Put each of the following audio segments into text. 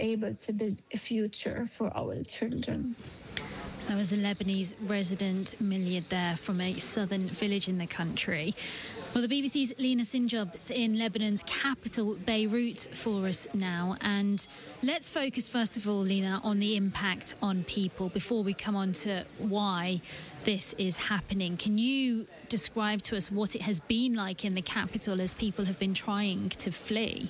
able to build a future for our children. That was a Lebanese resident milliardaire from a southern village in the country. Well, the BBC's Lina Sinjab is in Lebanon's capital, Beirut, for us now. And let's focus, first of all, Lina, on the impact on people before we come on to why this is happening. Can you describe to us what it has been like in the capital as people have been trying to flee?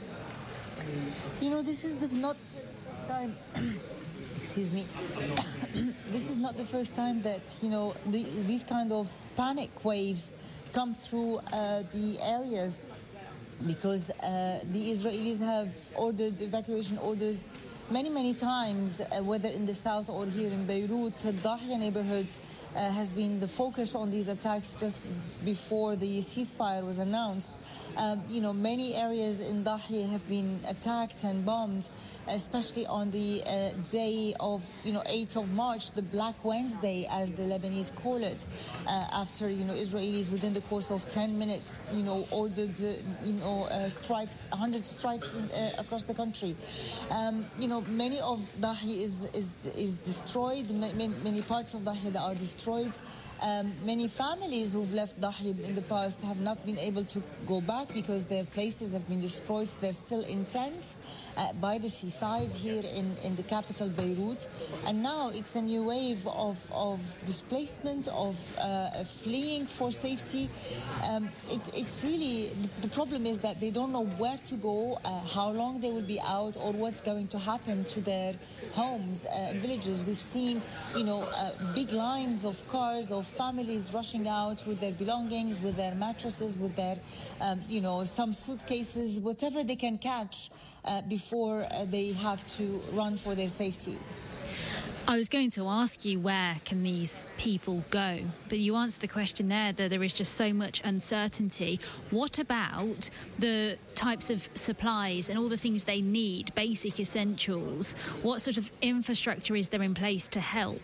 This is not the first time. Excuse me. This is not the first time that, these kind of panic waves come through the areas, because the Israelis have ordered evacuation orders many times, whether in the south or here in Beirut. The Dahya neighborhood has been the focus on these attacks just before the ceasefire was announced. Many areas in Dahya have been attacked and bombed, especially on the day of, 8th of March, the Black Wednesday, as the Lebanese call it, after, Israelis within the course of 10 minutes, ordered, strikes, 100 strikes across the country. Many of Dahya is destroyed, many parts of Dahya that are destroyed. Many families who've left Dahya in the past have not been able to go back because their places have been destroyed. They're still in tents by the seaside here in the capital, Beirut. And now it's a new wave of displacement, of fleeing for safety. It's really, the problem is that they don't know where to go, how long they will be out, or what's going to happen to their homes and villages. We've seen, big lines of cars, of families rushing out with their belongings, with their mattresses, with their, some suitcases, whatever they can catch before they have to run for their safety. I was going to ask you, where can these people go? But you answered the question there, that there is just so much uncertainty. What about the types of supplies and all the things they need, basic essentials? What sort of infrastructure is there in place to help?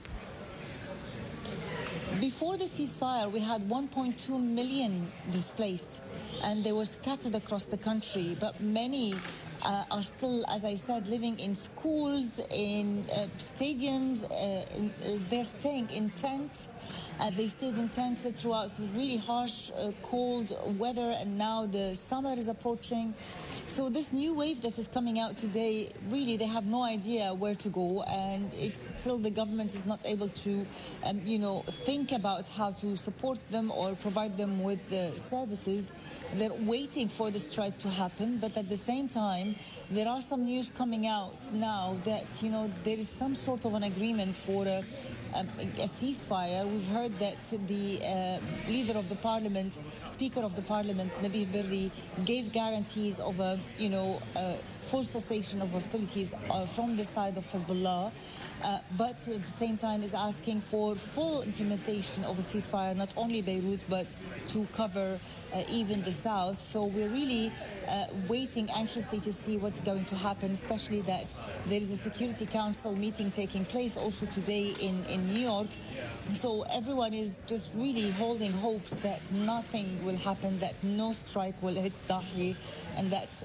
Before the ceasefire, we had 1.2 million displaced, and they were scattered across the country. But many are still, as I said, living in schools, in stadiums. They're staying in tents. They stayed in tents throughout really harsh, cold weather, and now the summer is approaching. So this new wave that is coming out today, really, they have no idea where to go, and it's still the government is not able to, think about how to support them or provide them with the services. They're waiting for the strike to happen, but at the same time, there are some news coming out now that, there is some sort of an agreement for a ceasefire. We've heard that the leader of the parliament, Speaker of the Parliament, Nabih Berri, gave guarantees of a full cessation of hostilities from the side of Hezbollah, but at the same time is asking for full implementation of a ceasefire, not only Beirut, but to cover even the south. So we're really waiting anxiously to see what's going to happen, especially that there is a Security Council meeting taking place also today in New York. So everyone is just really holding hopes that nothing will happen, that no strike will hit Dahya, and that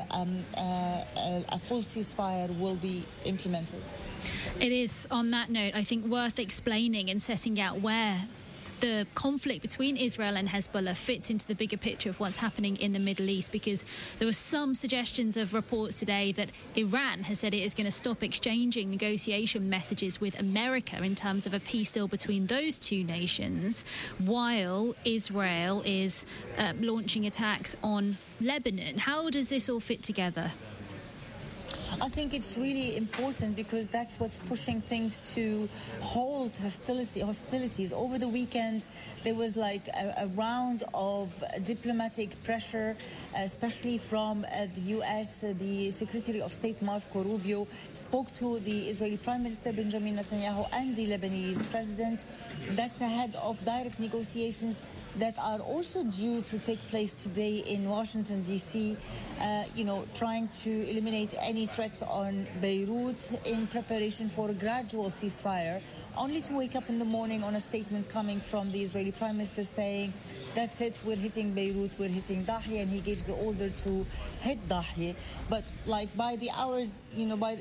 a full ceasefire will be implemented. It is, on that note, I think worth explaining and setting out where the conflict between Israel and Hezbollah fits into the bigger picture of what's happening in the Middle East, because there were some suggestions of reports today that Iran has said it is going to stop exchanging negotiation messages with America in terms of a peace deal between those two nations, while Israel is launching attacks on Lebanon. How does this all fit together? I think it's really important because that's what's pushing things to halt hostilities. Over the weekend, there was like a round of diplomatic pressure, especially from the U.S. The Secretary of State Marco Rubio spoke to the Israeli Prime Minister Benjamin Netanyahu and the Lebanese President. That's ahead of direct negotiations that are also due to take place today in Washington, D.C., trying to eliminate any threat attacks on Beirut in preparation for a gradual ceasefire, only to wake up in the morning on a statement coming from the Israeli Prime Minister saying, that's it, we're hitting Beirut, we're hitting Dahya, and he gives the order to hit Dahya. But like by the hours, by